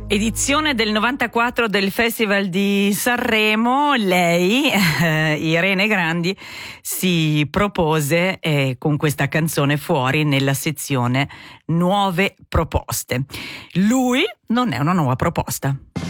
Edizione del 94 del Festival di Sanremo. Lei, Irene Grandi, si propose con questa canzone Fuori nella sezione Nuove proposte. Lui non è una nuova proposta.